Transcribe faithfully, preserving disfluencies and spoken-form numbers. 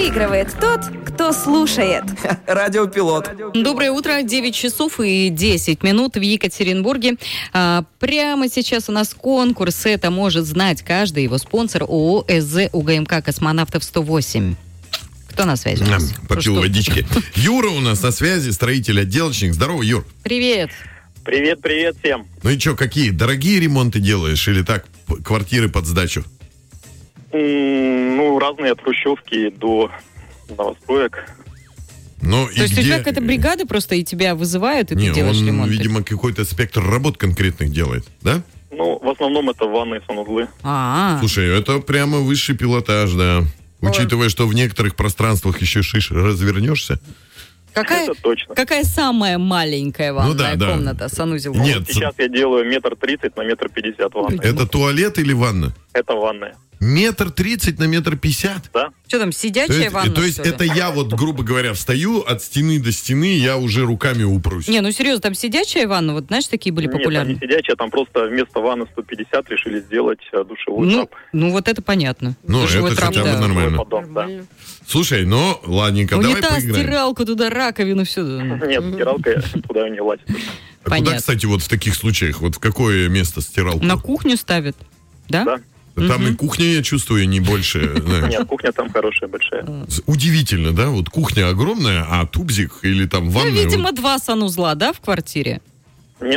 Выигрывает тот, кто слушает. Радиопилот. Доброе утро, девять часов и десять минут в Екатеринбурге. А, прямо сейчас у нас конкурс. Это может знать каждый его спонсор ООО СЗ УГМК «Космонавтов сто восемь». Кто на связи у нас? Попил водички. Юра у нас на связи, строитель-отделочник. Здорово, Юр. Привет. Привет, привет всем. Ну и что, какие? Дорогие ремонты делаешь или так, п- квартиры под сдачу? М, Ну, разные от хрущевки до новостроек. Ну, То есть у тебя какая-то бригада просто и тебя вызывают, и Не, ты делаешь он, ремонт? видимо, какой-то спектр работ конкретных делает, да? Ну, в основном это ванны и санузлы. А, Слушай, это прямо высший пилотаж, да. Учитывая, что в некоторых пространствах еще шиш развернешься. какая, Это точно. какая самая маленькая ванная Ну да, да. комната, санузел? Нет, Сейчас я делаю метр тридцать на метр пятьдесят ванны. это туалет или ванна? Это ванная. Метр тридцать на метр пятьдесят? Да? Что там, То сидячая есть, ванна, то есть что ли? это я вот, грубо говоря, встаю от стены до стены, я уже руками упрусь. Не, ну серьезно, там сидячая ванна, вот знаешь, такие были Нет, популярны? там не сидячая, там просто вместо ванны сто пятьдесят решили сделать э, душевой Ну, трап. ну, вот это понятно. Ну, Душевой это трап, хотя бы да. нормально. Поддон, да. Слушай, ну, ладненько, давай Унитаз, поиграем. стиралку, туда раковину, все. Нет, стиралка туда не влазит. А Понятно. куда, кстати, вот в таких случаях, вот в какое место стиралку? На кухню ставят, да? Да? Там и кухня, я чувствую, не больше. знаешь. Нет, кухня там хорошая, большая. Удивительно, да? Вот кухня огромная, а тубзик или там Ну, ванная... видимо, вот- два санузла, да, в квартире?